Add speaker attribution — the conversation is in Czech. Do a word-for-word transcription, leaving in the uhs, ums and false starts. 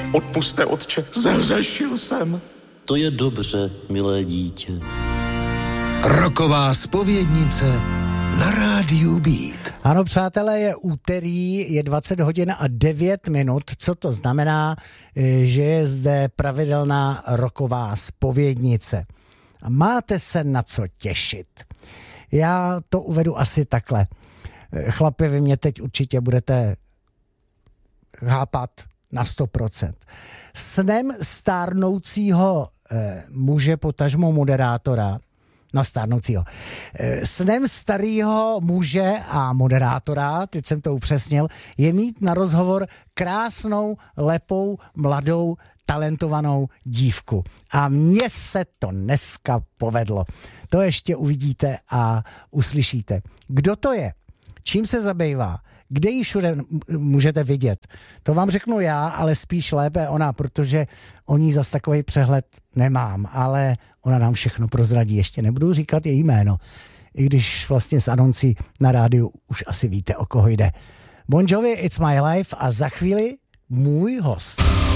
Speaker 1: Odpuste, otče, zahřešil jsem.
Speaker 2: To je dobře, milé dítě.
Speaker 3: Roková zpovědnice na rádiu Beat.
Speaker 4: Ano, přátelé, je úterý, je dvacet hodin a devět minut, co to znamená, že je zde pravidelná roková zpovědnice. A máte se na co těšit. Já to uvedu asi takhle. Chlapi, vy mě teď určitě budete chápat na sto procent. Snem stárnoucího eh, muže, potažmo moderátora, no stárnoucího, eh, snem starého muže a moderátora, teď jsem to upřesnil, je mít na rozhovor krásnou, lepou, mladou, talentovanou dívku. A mně se to dneska povedlo. To ještě uvidíte a uslyšíte. Kdo to je? Čím se zabývá? Kde ji všude můžete vidět? To vám řeknu já, ale spíš lépe ona, protože o ní zas takový přehled nemám, ale ona nám všechno prozradí. Ještě nebudu říkat její jméno, i když vlastně z anoncí na rádiu už asi víte, o koho jde. Bon Jovi, It's My Life a za chvíli můj host.